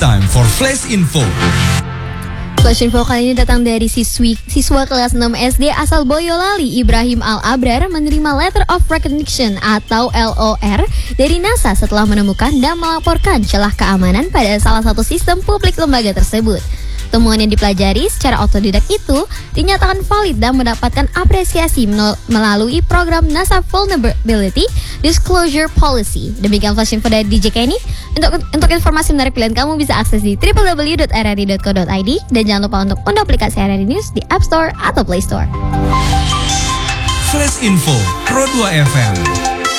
time for Flash Info. Flash Info kali ini datang dari siswa kelas 6 SD asal Boyolali, Ibrahim Al-Abrar, menerima Letter of Recognition atau LOR dari NASA setelah menemukan dan melaporkan celah keamanan pada salah satu sistem publik lembaga tersebut. Temuan yang dipelajari secara otodidak itu dinyatakan valid dan mendapatkan apresiasi melalui program NASA Vulnerability Disclosure Policy. Demikian Flash Info dari DJ Kenny. Untuk informasi menarik pilihan kamu bisa akses di www.rri.co.id dan jangan lupa untuk unduh aplikasi RRI News di App Store atau Play Store. Flash Info Pro 2 FM.